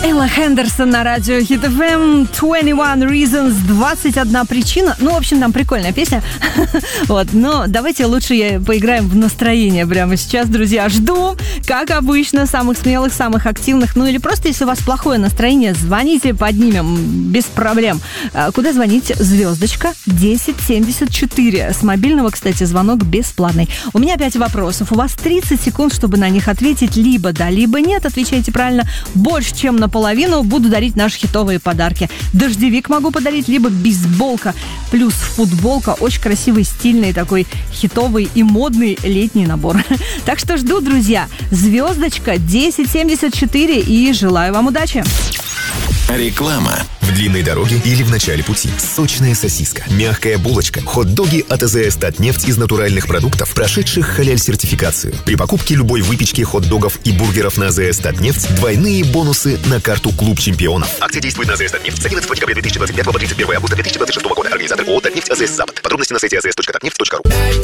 Элла Хендерсон на радио Hit FM. 21 Reasons, 21 причина. Ну, в общем, там прикольная песня. Вот, но давайте лучше поиграем в настроение прямо сейчас, друзья. Жду, как обычно, самых смелых, самых активных. Ну, или просто, если у вас плохое настроение, звоните, поднимем, без проблем. Куда звонить? Звездочка 1074. С мобильного, кстати, звонок бесплатный. У меня 5 вопросов. У вас 30 секунд, чтобы на них ответить. Либо да, либо нет. Отвечайте правильно. Больше, чем наполовину, буду дарить наши хитовые подарки. Дождевик могу подарить, либо бейсболка плюс футболка. Очень красивый, стильный такой хитовый и модный летний набор. Так что жду, друзья. Звездочка 1074 и желаю вам удачи. Реклама. В длинной дороге или в начале пути. Сочная сосиска, мягкая булочка, хот-доги от АЗС Татнефть из натуральных продуктов, прошедших халяль-сертификацию. При покупке любой выпечки, хот-догов и бургеров на АЗС Татнефть двойные бонусы на карту «Клуб чемпионов». Акция действует на АЗС Татнефть с 11 декабря 2025 по 31 августа 2026 года. Организатор ООО «Татнефть АЗС Запад». Подробности на сайте azs.tatneft.ru.